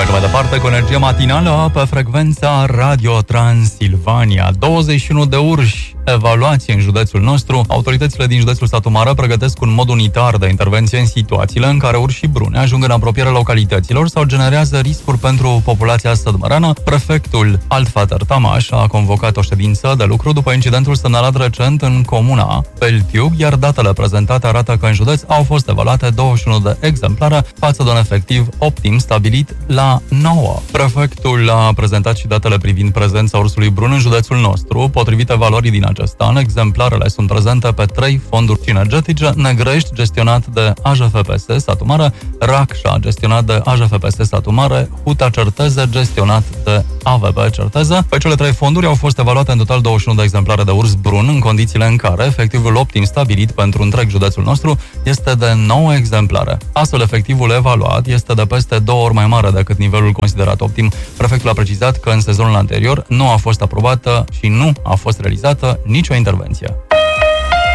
Mergem mai departe cu energie matinală pe frecvența Radio Transilvania. 21 de urși evaluați în județul nostru. Autoritățile din județul Satu Mare pregătesc un mod unitar de intervenție în situațiile în care urși și brune ajung în apropierea localităților sau generează riscuri pentru populația sădmăreană. Prefectul Altfater Tamaș a convocat o ședință de lucru după incidentul semnalat recent în comuna Beltiug, iar datele prezentate arată că în județ au fost evaluate 21 de exemplare față de un efectiv optim stabilit la 9. Prefectul a prezentat și datele privind prezența ursului brun în județul nostru. Potrivit evaluării din acest an, exemplarele sunt prezente pe 3 fonduri cinegetice: Negrești, gestionat de AJFPS Satu Mare; Racșa, gestionat de AJFPS Satu Mare; Huta Certeze, gestionat de AVP Certeze. Pe cele 3 fonduri au fost evaluate în total 21 de exemplare de urs brun, în condițiile în care efectivul optim stabilit pentru întreg județul nostru este de 9 exemplare. Astfel, efectivul evaluat este de peste 2 ori mai mare decât nivelul considerat optim. Prefectul a precizat că în sezonul anterior nu a fost aprobată și nu a fost realizată nicio intervenție.